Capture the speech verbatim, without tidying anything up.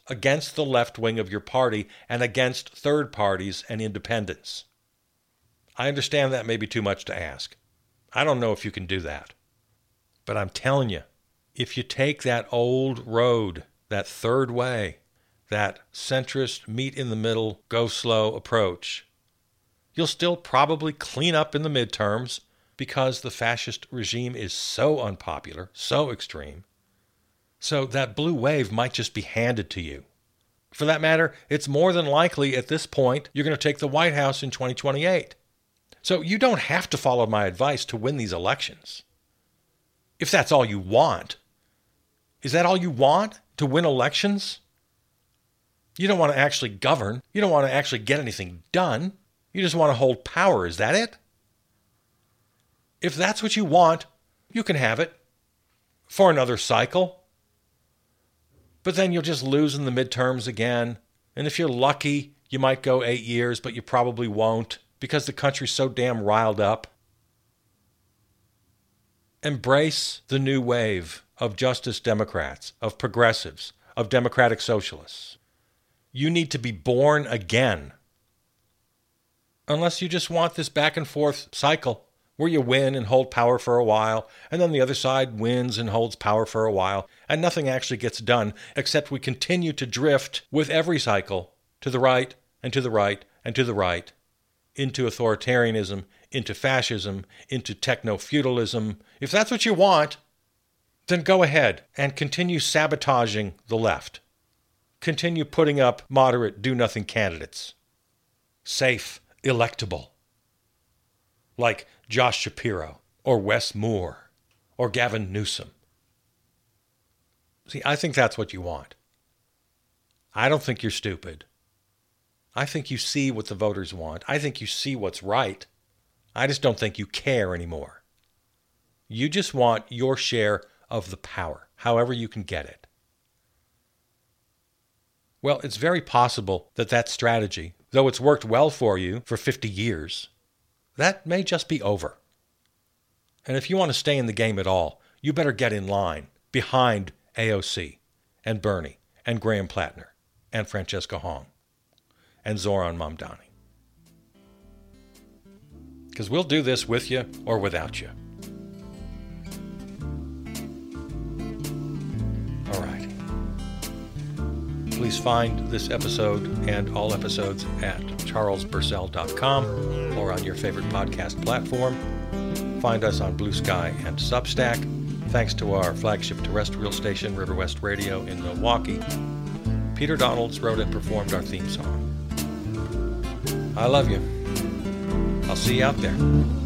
against the left wing of your party and against third parties and independents. I understand that may be too much to ask. I don't know if you can do that. But I'm telling you, if you take that old road, that third way, that centrist, meet in the middle, go slow approach, you'll still probably clean up in the midterms because the fascist regime is so unpopular, so extreme. So that blue wave might just be handed to you. For that matter, it's more than likely at this point you're going to take the White House in twenty twenty-eight. So you don't have to follow my advice to win these elections. If that's all you want. Is that all you want? To win elections? You don't want to actually govern. You don't want to actually get anything done. You just want to hold power. Is that it? If that's what you want, you can have it for another cycle. But then you'll just lose in the midterms again. And if you're lucky, you might go eight years, but you probably won't because the country's so damn riled up. Embrace the new wave of Justice Democrats, of progressives, of democratic socialists. You need to be born again. Unless you just want this back and forth cycle where you win and hold power for a while, and then the other side wins and holds power for a while, and nothing actually gets done except we continue to drift with every cycle to the right and to the right and to the right, into authoritarianism, into fascism, into techno-feudalism. If that's what you want, then go ahead and continue sabotaging the left. Continue putting up moderate, do-nothing candidates. Safe, electable. Like Josh Shapiro, or Wes Moore, or Gavin Newsom. See, I think that's what you want. I don't think you're stupid. I think you see what the voters want. I think you see what's right. I just don't think you care anymore. You just want your share of the power, however you can get it. Well, it's very possible that that strategy, though it's worked well for you for fifty years, that may just be over. And if you want to stay in the game at all, you better get in line behind A O C and Bernie and Graham Plattner and Francesca Hong and Zoran Mamdani. Because we'll do this with you or without you. All right. Please find this episode and all episodes at charles burcell dot com or on your favorite podcast platform. Find us on Blue Sky and Substack. Thanks to our flagship terrestrial station, River West Radio in Milwaukee. Peter Donalds wrote and performed our theme song. I love you. I'll see you out there.